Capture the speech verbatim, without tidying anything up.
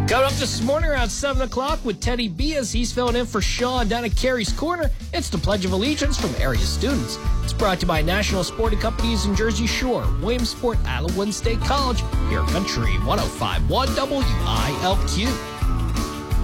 Coming up this morning around seven o'clock with Teddy B as he's filling in for Sean down at Carey's Corner. It's the Pledge of Allegiance from area students. It's brought to you by National Sporting Companies in Jersey Shore, Williamsport, Alowin State College, your country, one oh five point one W I L Q.